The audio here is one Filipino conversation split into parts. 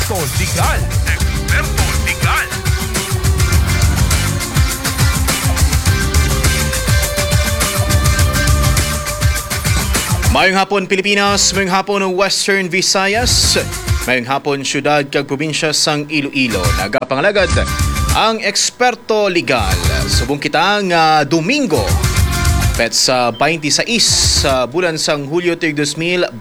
Eksperto Legal. Eksperto Legal. Mayong hapon Pilipinas, mayong hapon Western Visayas, mayong hapon syudad kag probinsya sang Iloilo. Nagapangalagad ang Eksperto Legal. Subong kita nga Domingo, petsa 26 sa bulan sang Hulyo 2026.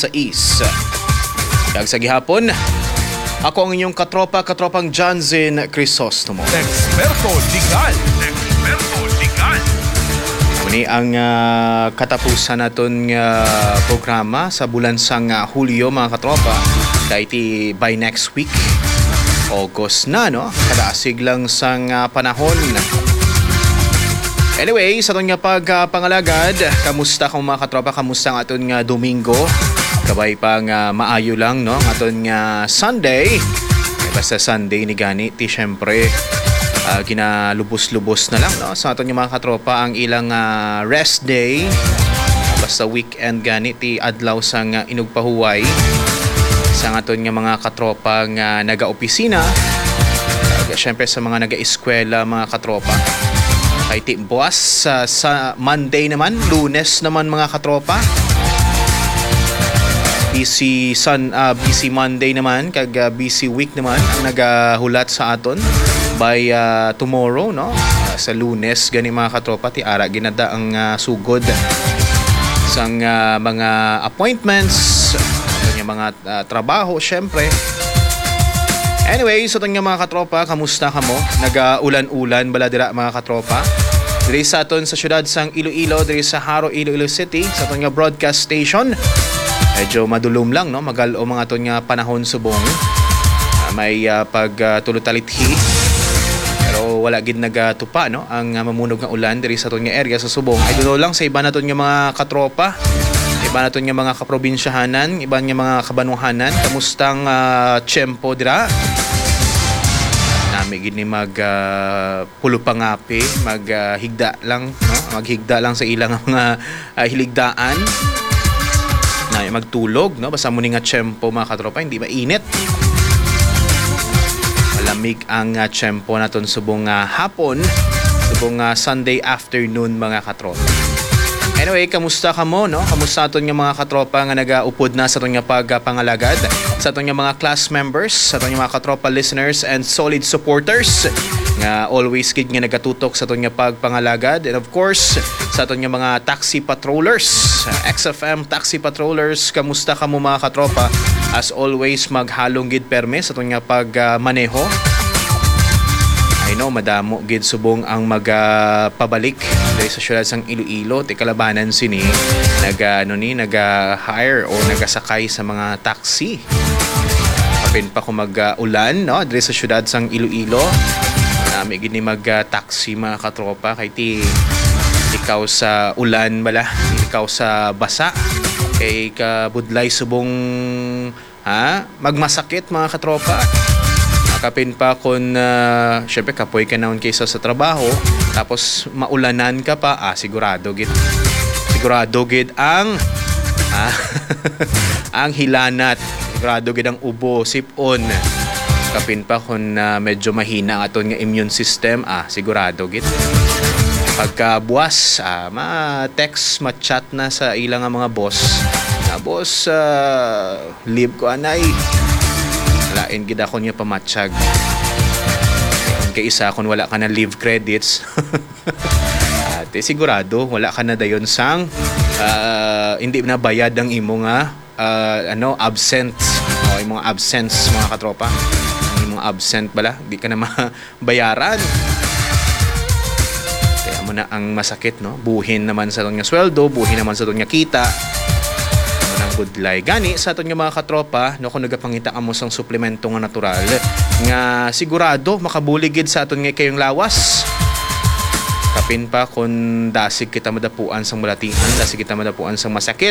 Kag sa gihapon, ako ang inyong katropang Johnson Crisostomo. Eksperto Legal. Eksperto Legal. Muni ang katapusan naton programa sa bulan sang Hulyo, mga katropa. Dahil by next week, August na, no? Kadaasig lang sang panahon. Anyway, sa itong pagpangalagad, kamusta kang mga katropa? Kamusta ang aton Domingo? Kabay pang maayo lang, no? Ang aton Sunday. Basta Sunday ni gani, ti syempre, ginalubos-lubos na lang, no? Sa aton mga katropa ang ilang rest day. Basta weekend gani, ti adlaw sang inugpahuway. Sa aton mga katropa nga naga-opisina. Syempre sa mga naga-eskwela, mga katropa. Kay ti buwas sa Monday naman, Lunes naman, mga katropa. Busy Monday naman, kag busy week naman ang nagahulat sa aton by tomorrow, no? Sa Lunes gani, mga katropa, ti ara ginada ang sugod sang mga appointments, yung mga trabaho, syempre. Anyway, so itong mga katropa, kamusta ka mo? Nag-ulan-ulan bala dira, mga katropa. Diri sa aton sa syudad sang Iloilo, diri sa Haro, Iloilo City, sa itong broadcast station. Medyo madulom lang, no? Magalo mga itong panahon subong. May pagtulutalithi. Pero wala gid nagatupa, no? Ang mamunog nga ulan diri sa itong area sa subong. Ay dulo lang sa iba na itong mga katropa. Iba na ito nga mga kaprobinsyahanan, iba nga mga kabanuhanan. Kamustang tiyempo dira? Nami gini pulupangapi, maghigda lang, no? Maghigda lang sa ilang mga hiligdaan. Na magtulog, no? Basta muni nga tiyempo, mga katropa, hindi mainit. Malamig ang tiyempo naton subong hapon, subong Sunday afternoon, mga katropa. Anyway, kamusta ka mo, no? Kamusta aton nga mga katropa nga nagaupod na sa aton nga pagpangalagad, sa aton nga mga class members, sa aton nga mga katropa listeners and solid supporters nga always gid nga nagatutok sa aton nga pagpangalagad, and of course sa aton nga mga taxi patrollers, XFM taxi patrollers. Kamusta ka mo, mga katropa? As always, maghalong gid perme sa aton nga pagmaneho. I know, madamo gid subong ang magpabalik dahil sa syudad sang Iloilo. Ti kalabanan sini nag-hire o nagasakay sa mga taxi. Kapin pa kung mag-ulan, no? Dahil sa syudad sang Iloilo, may gini mag-taxi, mga katropa. Kay ti ikaw sa ulan bala, ikaw sa basa, kay kabudlay subong magmasakit, mga katropa. Kapin pa kung syempre kapoy ka naon kaysa sa trabaho, tapos maulanan ka pa, sigurado gid ang ang hilanat, sigurado gid ang ubo, sipon. Kapin pa kung medyo mahina aton nga immune system, sigurado gid pagka buwas, ma-text, ma-chat na sa ilang mga boss na, boss, leave ko anay, lain gid ako niya pamatsyag. Kay isa kung wala ka na leave credits, at sigurado wala ka na dayon sang hindi na bayad ang imong absent, o imong absence, mga katropa. Imong absent bala, di ka na mabayaran. Kaya mo na ang masakit, no? Buhin naman sa itong sweldo, buhin naman sa itong kita. Budlay gani sa aton nga mga katropa, no, kung nagapangita ka mo sang suplemento nga natural nga sigurado makabuligid sa aton nga kayong lawas. Kapin pa kung dasig kita madapuan sang malatian, dasig kita madapuan sang masakit.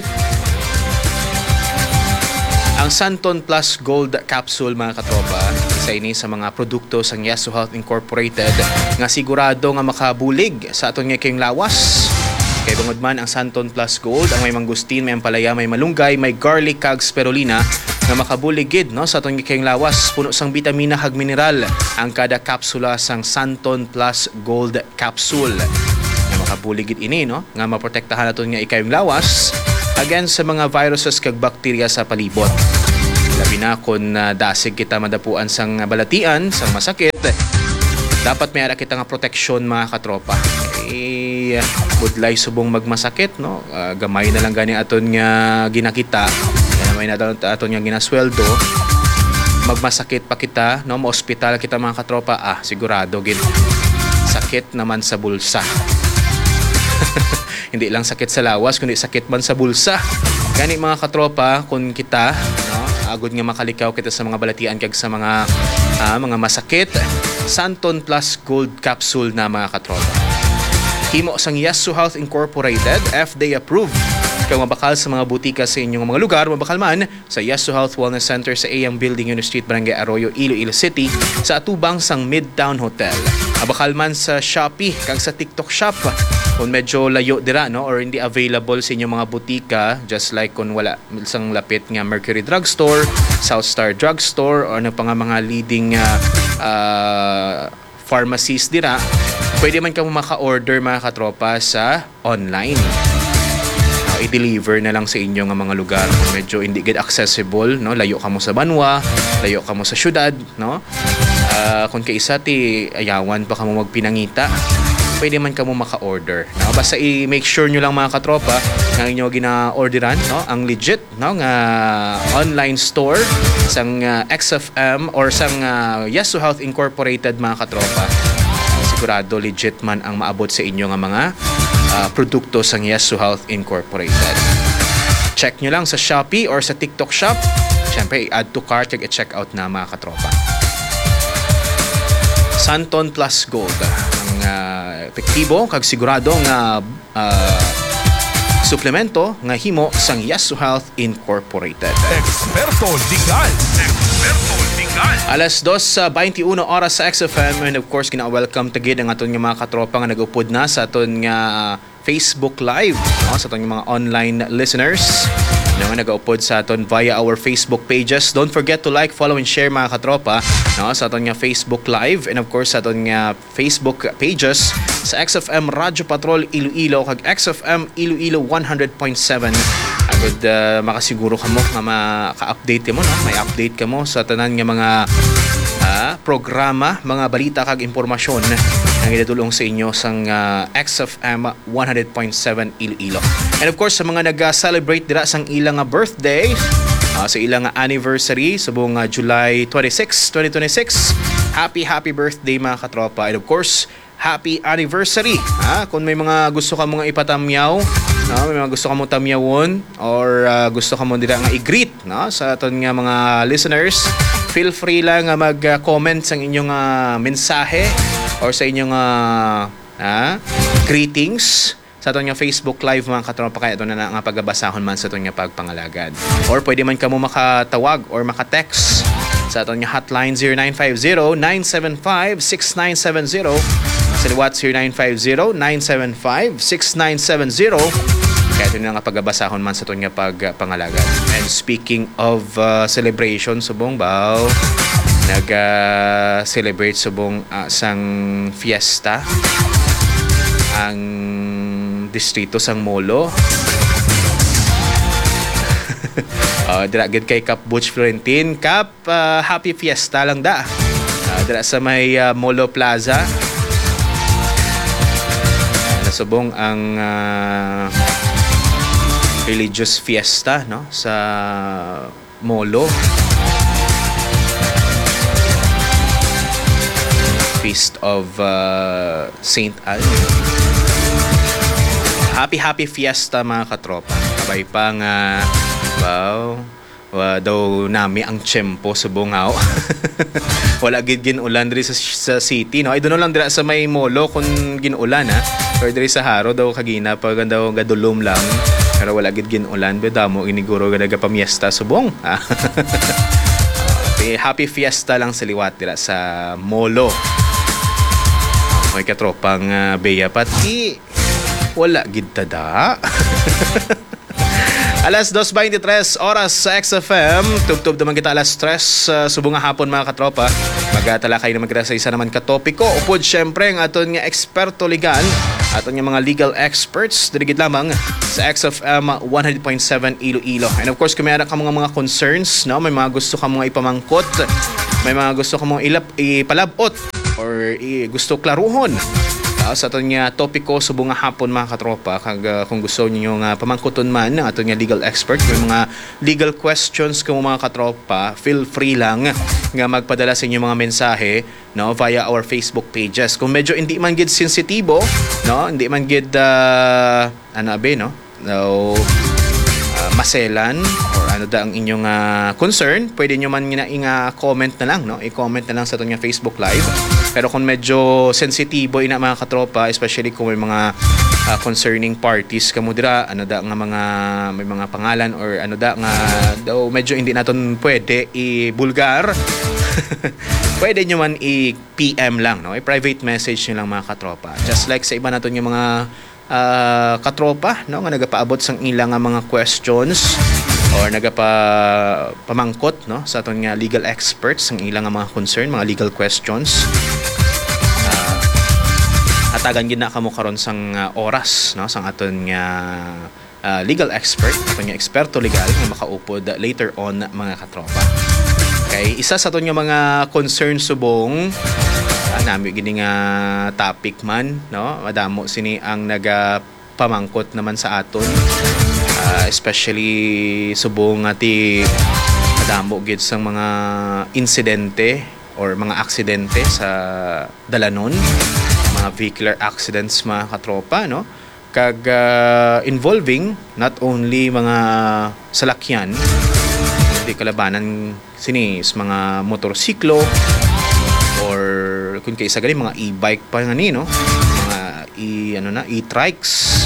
Ang Santon Plus Gold Capsule, mga katropa, isa ini sa mga produkto sang Yeso Health Incorporated nga sigurado nga makabulig sa aton nga kayong lawas. Kay bungod man ang Santon Plus Gold, ang may mangustin, may ampalaya, may malunggay, may garlic kag spirulina, nga makabuligid no sa atong gikayong lawas puno sang bitamina kag mineral ang kada kapsula sang Santon Plus Gold Capsule. Nga makabuligid ini no nga maprotektahan naton nga ikayong lawas against sa mga viruses kag bakterya sa palibot. Labi na kung dasig kita madapuan sang balatian, sang masakit, dapat may ara kita nga proteksyon mga katropa. Budlay subong magmasakit, no? Gamay na lang gani aton nga ginakita, gamay na aton nga ginasweldo, magmasakit pa kita, no? Ma-hospital kita mga katropa, sigurado gid sakit naman sa bulsa. Hindi lang sakit sa lawas, kundi sakit man sa bulsa. Gani mga katropa, kung kita, no, agod nga makalikaw kita sa mga balatian kag sa mga masakit, Santon Plus Gold Capsule na mga katropa. Himo sang Yesu Health Incorporated, FDA approved. Kung mabakal sa mga butika sa inyong mga lugar, mabakal man sa Yesu Health Wellness Center sa AM Building, Union Street, Barangay Arroyo, Iloilo City, sa atubang sang Midtown Hotel. Mabakal man sa Shopee kag sa TikTok Shop. Kung medyo layo dira no or hindi available sa inyong mga butika, just like kung wala isang lapit nga Mercury Drugstore, South Star Drugstore or ano pa nga mga leading pharmacies dira, pwede man ka maka-order mga katropa sa online. I-deliver na lang sa inyo nga mga lugar kung medyo hindi good accessible, no? Layo ka mo sa banwa, layo ka mo sa syudad, no? Kung kaisa ti ayawan pa ka mo magpinangita, pwede man ka mo maka-order, no? Basta i-make sure nyo lang mga katropa nga inyo gina-orderan, no? Ang legit, no? Nga online store sang XFM or sang Yesu Health Incorporated mga katropa. Sigurado legit man ang maabot sa inyo nga mga produkto sang Yesu Health Incorporated. Check nyo lang sa Shopee or sa TikTok Shop. Siyempre, i-add to cart at i-check out na mga katropa. Santon Plus Gold. Ang epektibo kag sigurado nga suplemento nga himo sang Yesu Health Incorporated. Experto legal. Alas 2:21 oras sa XFM, and of course kina-welcome tagid ang aton nga mga katropa nga nag-upod na sa aton nga Facebook Live, no? Sa aton nga mga online listeners na nag-upod sa aton via our Facebook pages. Don't forget to like, follow and share mga katropa, no? Sa aton nga Facebook Live, and of course sa aton nga Facebook pages sa XFM Radyo Patrol Iloilo kag XFM Iloilo 100.7. Agad makasiguro ka mo nga maka-update mo, no? May update ka mo sa tanan nga mga programa, mga balita kag impormasyon na ginatulong sa inyo sang XFM 100.7 Iloilo. And of course sa mga nag-celebrate dira sang ilang birthday, sa ilang anniversary subong July 26, 2026, happy birthday mga katropa. And of course, happy anniversary. Kung may mga gusto ka mong ipatamyaw, no, may mga gusto ka mong tamyawon or gusto ka mong dira nga i-greet, no, sa aton nga mga listeners, feel free lang mag-comment sa inyong mensahe or sa inyong greetings sa aton nga Facebook Live mga katropa, kaya ito na nga pagbabasahon man sa aton nga pagpangalagad. Or pwede man ka mo makatawag or makatext sa aton nga hotline 0950-975-6970. Sa liwat 0950-975-6970. Kaya ito na nga pagbabasahon man sa aton nga pagpangalagad. And speaking of celebration, subong baw, nag-celebrate subong sang fiesta ang distrito sang Molo. Diragid kay Kap Butch Florentine. Kap, happy fiesta lang da. Dira sa may Molo Plaza. Nasubong ang religious fiesta, no, sa Molo. Feast of Saint Anne. Happy fiesta mga katropa. Kabay pa nga daw nami ang tiyempo sa bungaw. Wala gid ginulan diri sa city, no. Ay doon lang dira sa may Molo kung ginulan or diri sa Haro daw kagina pag daw gadulom lang. Pero wala gid ginulan, bedamo iniguro ganaga pamiesta subong. Happy fiesta lang sa liwat dira sa Molo. Okay katropang Beya pati wala gid tada. Alas 2:23 oras sa XFM. Tubtub naman kita alas 3 subong nga hapon mga katropa. Magtalakay naman kita sa isa naman ka topiko. Upod syempre ang aton nga eksperto legal, aton nga mga legal experts dirigid lamang sa XFM 100.7 Iloilo. And of course, kung may ka mga concerns, no, may mga gusto ka mga ipamangkot, may mga gusto ka mga ipalabot or gusto klaruhon sa aton nga topiko subong nga hapon mga katropa, kag kung gusto niyo nga pamangkuton man ng aton nga legal expert, may mga legal questions kamo mga katropa, feel free lang nga magpadala sa inyo mga mensahe, no, via our Facebook pages. Kung medyo hindi man gid sensitibo, no, hindi man gid maselan or ano da ang inyong concern, pwede nyo man nga comment na lang, no? I-comment na lang sa aton nga Facebook Live. Pero kung medyo sensitibo ina mga katropa, especially kung may mga concerning parties kamo dira, ano da nga mga may mga pangalan or ano da nga daw medyo hindi naton pwede i-bulgar. Pwede nyo man i-PM lang, no? I-private message nyo lang mga katropa. Just like sa iba naton yung mga katropa, no, nga nagapaabot sang ilang mga questions or nagapamangkot, no, sa aton nga legal experts ang ilang mga concern, mga legal questions. Hatagan gid na kamo karon sang oras, no, sang aton nga legal expert, aton nga eksperto legal nga makaupod later on mga katropa. Okay, isa sa aton nga mga concern subong nami gini nga topic man, no, madamo sini ang nagapamangkot naman sa aton, especially subong ati madamo gid sang mga insidente or mga aksidente sa dalanon, mga vehicular accidents mga katropa, no, kag involving not only mga salakyan, di kalabanan sini mga motorsiklo or kung kaysa gali mga e-bike pa nga ni, no, mga e-trikes.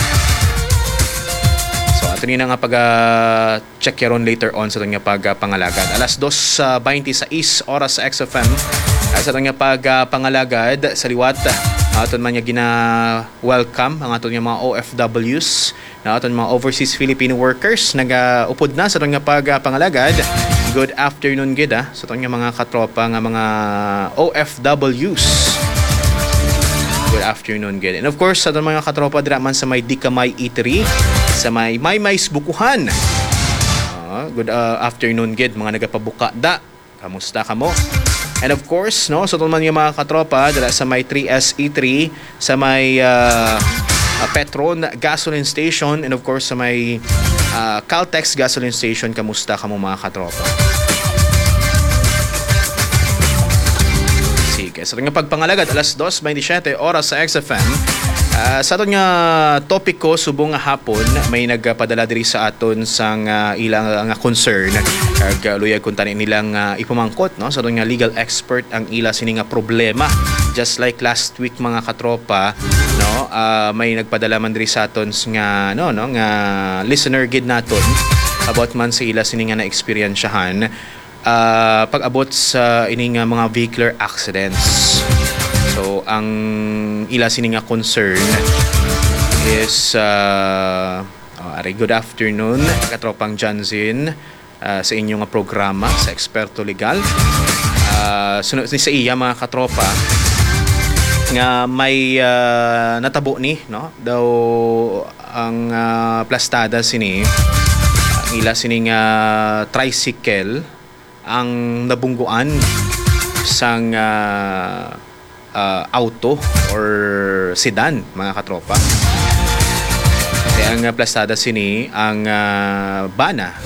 So ato ni na nga check yaron later on sa itong nga pagpangalagad. Alas 2:26 oras sa XFM sa itong nga pagpangalagad sa liwat. Aton man nga gina-welcome ang aton nga mga OFWs, na aton mga overseas Filipino workers nag-upod na sa itong nga pagpangalagad. Good afternoon gid sa itong nga mga katropa nga mga OFWs. Good afternoon gid. And of course, sa itong mga katropa dira man sa may Dikamay Eatery, sa may Maymais Bukuhan. Good afternoon gid mga nagapabuka da. Kamusta kamo? And of course, no, sa itong mga katropa dira sa may 3S Eatery, sa may Petron Gasoline Station, and of course sa may Caltex Gasoline Station, kamusta ka mo mga katropa? Sige, sa itong pagpangalagad, alas 2:27 oras sa XFM. Sa itong topiko subong nga hapon, may nagpadala diri sa aton sang ilang concern, kag luyag kung tanin nilang ipamangkot, no, sa itong legal expert ang ila sini nga problema. Just like last week mga katropa, no, may nagpadala man diri sa aton nga nga listener gid naton about man sa ila sini nga na-experiensyahan pag-abot sa ining mga vehicular accidents. So ang ila sini nga concern is good afternoon katropang Janzin sa inyong nga programa sa Eksperto Legal. Sunod ni sa iya mga katropa nga may natabo ni, no, daw ang plastada sini ang ila sini nga tricycle ang nabungguan sang auto or sedan mga katropa. Kaya ang plastada sini ang bana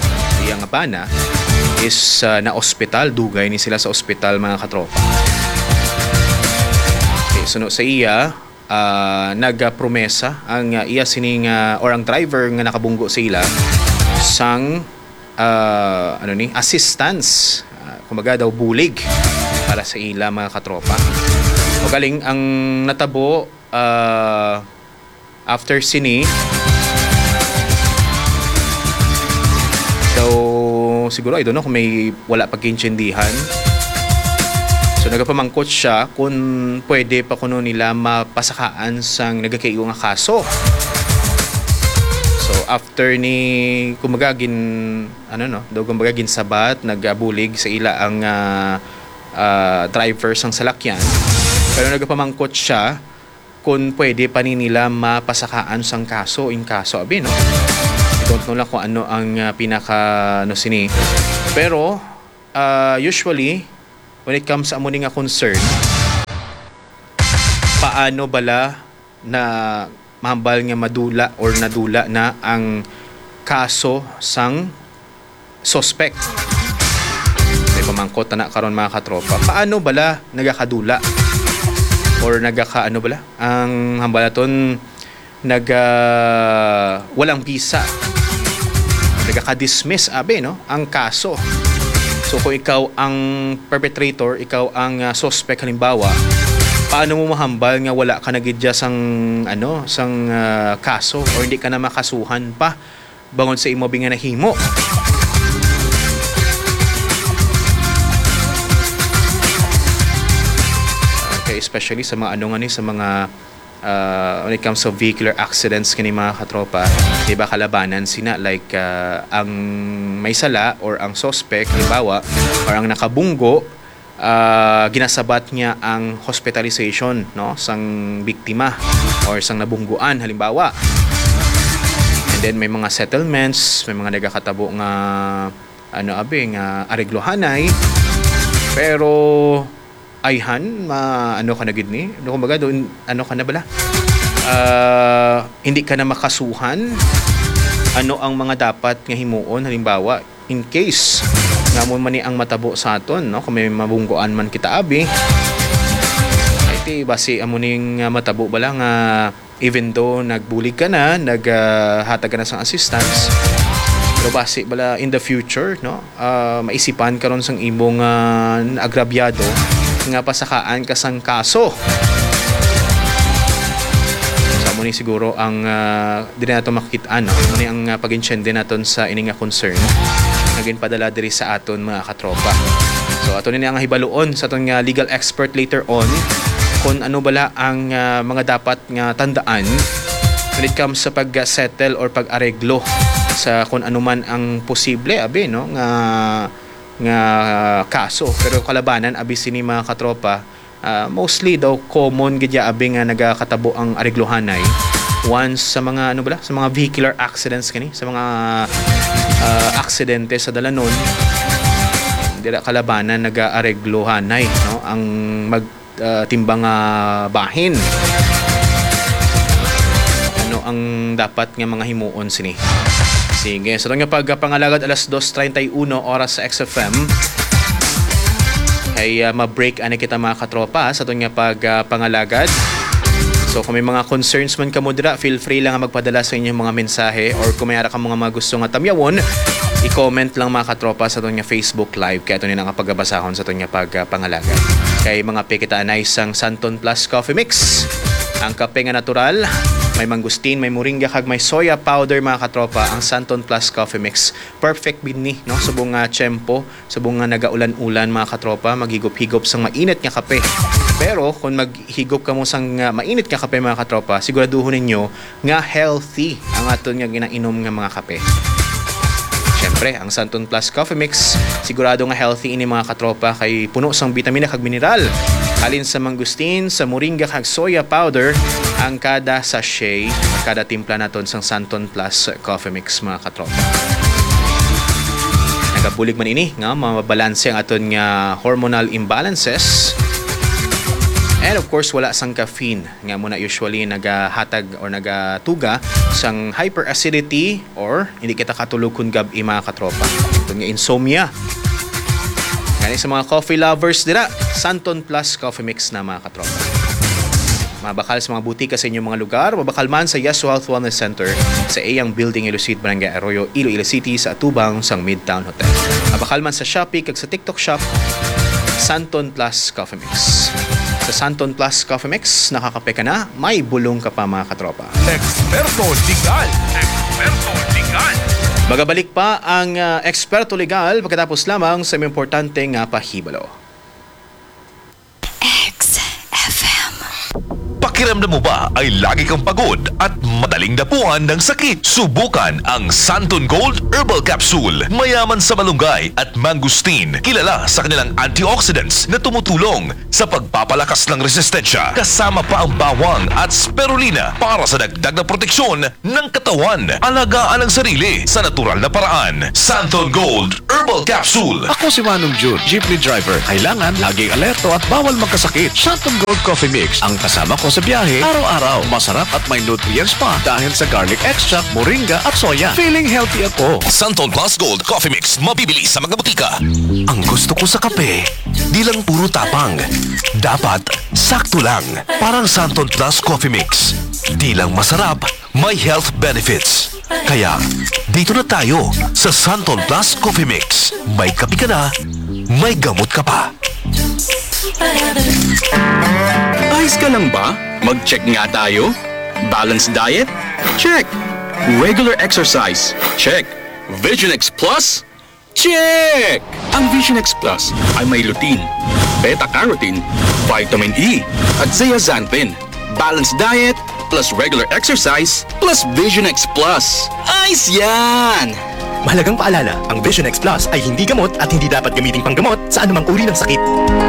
is na ospital, dugay ni sila sa ospital mga katropa. Sunod sa iya, nagpromesa ang iya sining or ang driver nga nakabunggo sa ila sang assistance, kumbaga daw bulig para sa ila mga katropa. O galing ang natabo after sini daw siguro I don't know kung may wala pagkintindihan. So nagapamangkot siya kung pwede pa kuno nila mapasakaan sang nagakaigo nga kaso. So So after ni kumbaga ginsabat, nagabulig sa ila ang driver sang salakyan. Pero nagapamangkot siya kung pwede pa nila mapasakaan sang kaso abi, no? I don't know lang kung ano ang sini. Pero usually when it comes sa amo nga concern, paano bala na mahambal nga madula or nadula na ang kaso sang suspect. May pamangkot na karon mga katropa. Paano bala nagakadula? Or ang hambalaton walang visa. Nagaka-dismiss no? Ang kaso. So kung ikaw ang perpetrator, ikaw ang suspect halimbawa, paano mo mahambal nga wala ka nagidya sang kaso or hindi ka na makasuhan pa bangon sa imo nga nahimo? Okay, especially sa mga sa mga when it comes to vehicular accidents kani mga katropa, diba kalabanan sina like ang may sala or ang suspect halimbawa or ang nakabunggo, ginasabat niya ang hospitalization, no, sang biktima or sang nabungguan halimbawa. And then may mga settlements, may mga nagakatabo nga areglohanay. Pero ayhan ka na gid ni kumbaga doon ka na bala, hindi ka na makasuhan. Ano ang mga dapat nga himuon halimbawa in case namon man ni ang matabo sa aton, no, kung may mabunggoan man kita abi, ay basi amo ning matabo bala nga even though nagbulig ka na, naghatag ka na sang assistance, pero basi bala in the future, no, maisipan karon sang imong agrabyado nga pasakaan ka sang kaso. Sa mo ni siguro ang di na nato makitaan, no, mo ni ang pag-insyende naton sa ini nga concern naging padala diri sa aton mga katropa. So ato ni ang hibaluon sa aton nga legal expert later on kung ano bala ang mga dapat nga tandaan when it comes sa pag-settle or pag-areglo sa kung ano man ang posible no nga kaso. Pero kalabanan abi sini mga katropa, mostly daw common gidya abi nga nagakatabo ang areglohanay once sa mga sa mga vehicular accidents kani, sa mga aksidente sa dalanon, dira kalabanan nag-areglohanay, no, ang magtimbang bahin. Ano ang dapat nga mga himuon sini? Sige, so nga pagpangalagad 2:31 oras sa XFM. Ay ma-break ani kita mga katropa sa nga pagpangalagad. So kung may mga concerns man kamo dira, feel free lang magpadala sa inyong mga mensahe or kung may ara ka mga gusto nga tamyawon, i-comment lang mga katropa sa nga Facebook Live kaya ito nila nga pagbabasahon sa nga pagpangalagad. Kay mga pikitaan ay isang Santon Plus Coffee Mix. Ang kape nga natural, may mangustin, may moringa kag may soya powder mga katropa. Ang Santon Plus Coffee Mix perfect bini, no, subong nga tiyempo, subong nga nagaulan-ulan mga katropa, maghigop-higop sang mainit nga kape. Pero kung maghigop ka mo sang mainit nga kape mga katropa, siguraduhon ninyo nga healthy ang aton nga ginainom nga mga kape. Siyempre, ang Santon Plus Coffee Mix sigurado nga healthy ini mga katropa kay puno sang bitamina kag mineral. Halin sa mangustin, sa moringa kag soya powder ang kada sachet, kada timpla naton sang Santon Plus Coffee Mix mga katropa. Nagabulig man ini nga mabalanse ang aton nga hormonal imbalances. And of course, wala sang caffeine nga muna usually nagahatag or nagatuga sang hyperacidity or hindi kita katulog kun gabi mga katropa. Ito nga insomnia. Gani sa mga coffee lovers dira, Santon Plus Coffee Mix na mga katropa. Mabakal sa mga butika sa inyong mga lugar, mabakal man sa Yasu Health Wellness Center sa Ayang Building, Iloilo, Barangay Arroyo, Iloilo City sa Atubang sang Midtown Hotel. Mabakal man sa Shopee kag sa TikTok Shop, Santon Plus Coffee Mix. Sa Santon Plus Coffee Mix, nakakape ka na, may bulong ka pa mga katropa. Eksperto Legal. Eksperto Legal. Magabalik pa ang Eksperto Legal pagkatapos lamang sa may importanteng pahibalo. XFM. Pakiramdam mo ba ay lagi kang pagod at madali madaling dapuan ng sakit. Subukan ang Santon Gold Herbal Capsule. Mayaman sa malunggay at mangustin. Kilala sa kanilang antioxidants na tumutulong sa pagpapalakas ng resistensya. Kasama pa ang bawang at spirulina para sa dagdag na proteksyon ng katawan. Alagaan ang sarili sa natural na paraan. Santon Gold Herbal Capsule. Ako si Manong Jude, jeepney driver. Kailangan laging alerto at bawal magkasakit. Santon Gold Coffee Mix ang kasama ko sa biyahe araw-araw. Masarap at may nutrients pa dahil sa garlic extract, moringa at soya. Feeling healthy ako. Santon Plus Gold Coffee Mix. Mabibili sa mga butika. Ang gusto ko sa kape, di lang puro tapang. Dapat sakto lang. Parang Santon Plus Coffee Mix. Di lang masarap, may health benefits. Kaya, dito na tayo sa Santon Plus Coffee Mix. May kape ka na, may gamot ka pa. Ayos ka lang ba? Mag-check nga tayo. Balanced diet? Check. Regular exercise? Check. Vision X Plus? Check! Ang Vision X Plus ay may lutein, beta-carotene, vitamin E, at zeaxanthin. Balanced diet plus regular exercise plus Vision X Plus. Ayos yan! Mahalagang paalala, ang Vision X Plus ay hindi gamot at hindi dapat gamiting panggamot sa anumang uri ng sakit.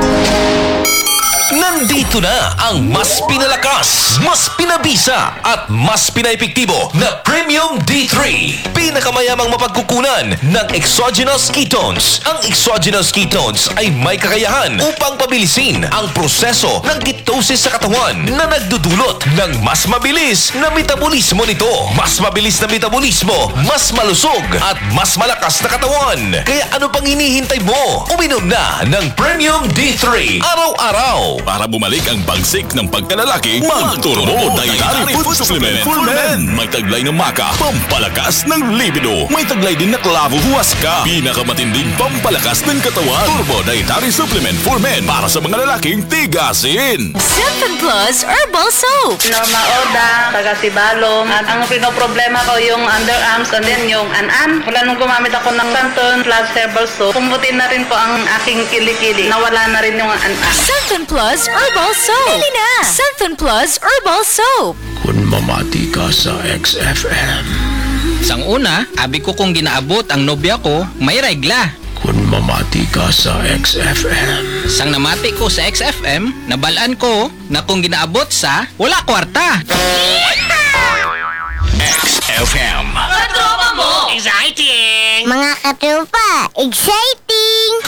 Nandito na ang mas pinalakas, mas pinabisa at mas pinaepektibo na Premium D3. Pinakamayamang mapagkukunan ng exogenous ketones. Ang exogenous ketones ay may kakayahan upang pabilisin ang proseso ng ketosis sa katawan na nagdudulot ng mas mabilis na metabolismo nito. Mas mabilis na metabolismo, mas malusog at mas malakas na katawan. Kaya ano pang hinihintay mo? Uminom na ng Premium D3 araw-araw. Para bumalik ang bagsik ng pagkalalaki, mag-Turbo Dietary Food Supplement for Men. May taglay ng maka, pampalakas ng libido. May taglay din na klavo huwaska, pinakamatinding pampalakas ng katawan. Turbo Dietary Supplement for Men para sa mga lalaking tigasin. Santon Plus Herbal Soap. Norma Oda, taga Sibalom. At ang pinoproblema ko yung underarms and then yung an-an. Wala nung gumamit ako ng Santon Plus Herbal Soap. Pumuti na rin po ang aking kilikili. Nawala na rin yung an-an. Santon Plus Herbal Soap. Dali na! Santon Plus Herbal Soap. Kung mamati ka sa XFM. Sang una, abi ko kung ginaabot ang nobya ko, may regla. Kung mamati ka sa XFM. Sang namati ko sa XFM, nabalaan ko na kung ginaabot sa wala kwarta. XFM. Katropa mo! Exciting! Mga katropa, exciting!